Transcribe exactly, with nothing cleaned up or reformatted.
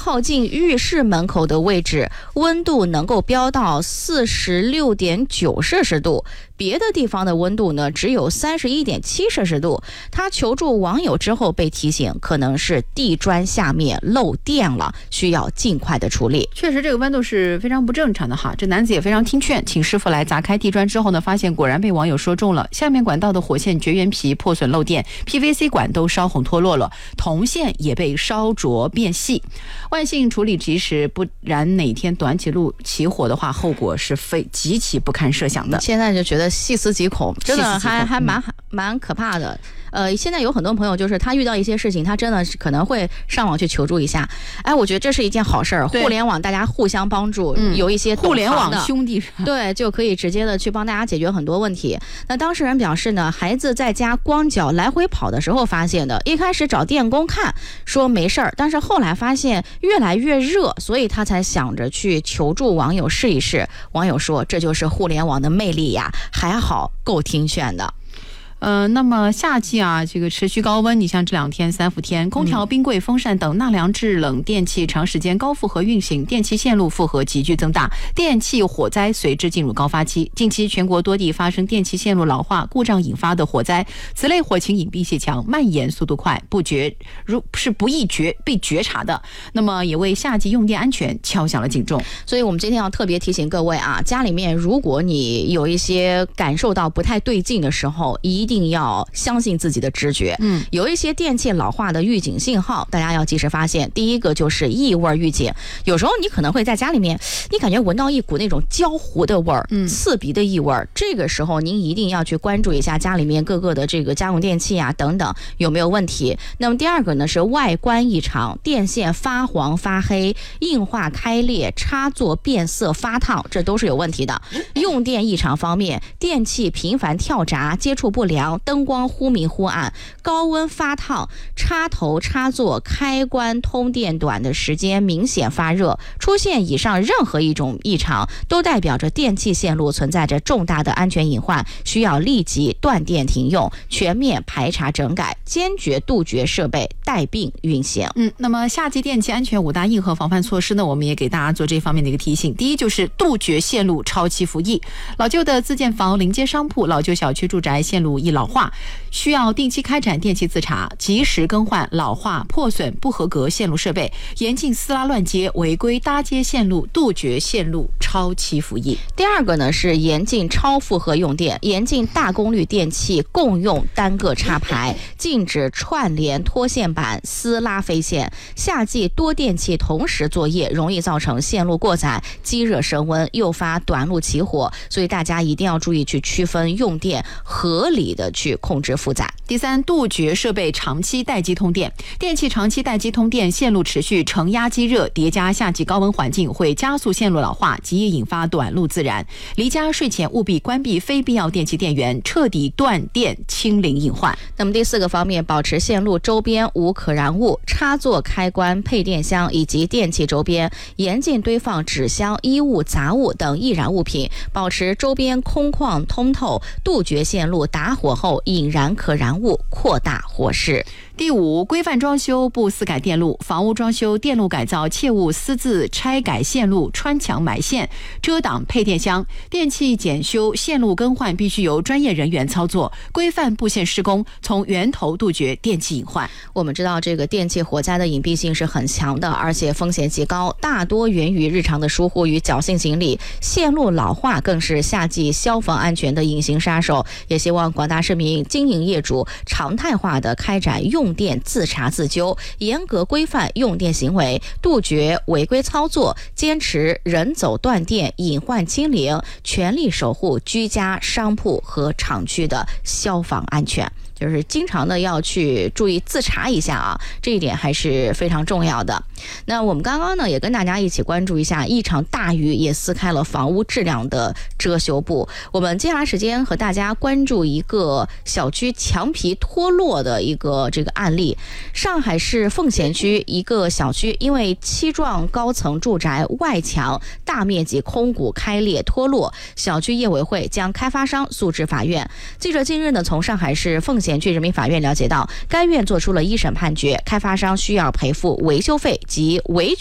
靠近浴室门口的位置，温度能够飙到四十六点九摄氏度，别的地方的温度呢只有三十一点七摄氏度。他求助网友之后被提醒，可能是地砖下面漏电了，需要尽快的处理。 确实这个温度是非常不正常的哈，这男子也非常听劝，请师傅来砸开地砖之后呢，发现果然被网友说中了，下面管道的火线绝缘皮破损漏电， P V C 管都烧红脱落了，铜线也被烧灼变细。万幸处理及时，不然哪天短起路起火的话，后果是非极其不堪设想的。 现在就觉得细思极恐，真的还还蛮蛮可怕的。呃，现在有很多朋友就是他遇到一些事情，他真的是可能会上网去求助一下。哎，我觉得这是一件好事儿，互联网大家互相帮助，嗯、有一些互联网兄弟， 对，就可以直接的去帮大家解决很多问题。那当事人表示呢，孩子在家光脚来回跑的时候发现的，一开始找电工看说没事儿，但是后来发现越来越热，所以他才想着去求助网友试一试。网友说，这就是互联网的魅力呀，还好够听劝的。 呃，那么夏季啊，这个持续高温，你像这两天三伏天，空调、冰柜、风扇等纳凉制冷电器长时间高负荷运行，电气线路负荷急剧增大，电气火灾随之进入高发期。近期全国多地发生电气线路老化故障引发的火灾，此类火情隐蔽性强，蔓延速度快，不觉如是不易觉被觉察的，那么也为夏季用电安全敲响了警钟。 所以我们今天要特别提醒各位啊，家里面如果你有一些感受到不太对劲的时候，一定一定要相信自己的直觉。嗯，有一些电器老化的预警信号，大家要及时发现。第一个就是异味预警，有时候你可能会在家里面，你感觉闻到一股那种焦糊的味儿，嗯，刺鼻的异味，这个时候您一定要去关注一下家里面各个的这个家用电器啊等等有没有问题。那么第二个呢是外观异常，电线发黄发黑、硬化开裂、插座变色发烫，这都是有问题的。用电异常方面，电器频繁跳闸、接触不良、灯光忽明忽暗、高温发烫、插头插座开关通电短的时间明显发热，出现以上任何一种异常，都代表着电气线路存在着重大的安全隐患，需要立即断电停用，全面排查整改，坚决杜绝设备带病运行。 嗯，那么夏季电气安全五大硬核防范措施呢，我们也给大家做这方面的一个提醒。第一就是杜绝线路超期服役，老旧的自建房、临街商铺、老旧小区住宅线路易老化，需要定期开展电气自查，及时更换老化、破损、不合格线路设备，严禁私拉乱接、违规搭接线路，杜绝线路超期服役。 第二个呢是严禁超负荷用电，严禁大功率电器共用单个插排，禁止串联拖线板、私拉飞线。夏季多电器同时作业，容易造成线路过载、积热升温，诱发短路起火，所以大家一定要注意去区分用电，合理的去控制负载。 第三，杜绝设备长期待机通电，电器长期待机通电，线路持续承压积热，叠加夏季高温环境，会加速线路老化，极易引发短路自燃。离家睡前务必关闭非必要电器电源，彻底断电，清零隐患。 那么第四个方面，保持线路周边无可燃物、插座、开关、配电箱以及电器周边严禁堆放纸箱、衣物、杂物等易燃物品，保持周边空旷通透，杜绝线路打火后引燃可燃物，扩大火势。 第五，规范装修不私改电路，房屋装修电路改造切勿私自拆改线路、穿墙埋线、遮挡配电箱。电器检修、线路更换必须由专业人员操作，规范布线施工，从源头杜绝电气隐患。 我们知道这个电气火灾的隐蔽性是很强的，而且风险极高，大多源于日常的疏忽与侥幸心理。线路老化更是夏季消防安全的隐形杀手，也希望广大市民、经营业主常态化的开展用电自查自纠，严格规范用电行为，杜绝违规操作，坚持人走断电、隐患清零，全力守护居家、商铺和厂区的消防安全。就是经常的要去注意自查一下啊，这一点还是非常重要的。那我们刚刚呢也跟大家一起关注一下，一场大雨也撕开了房屋质量的遮羞布。我们接下来时间和大家关注一个小区墙皮脱落的一个这个案例。上海市奉贤区一个小区因为七幢高层住宅外墙大面积空鼓开裂脱落，小区业委会将开发商诉至法院。记者近日呢从上海市奉贤区人民法院了解到，该院作出了一审判决，开发商需要赔付维修费及维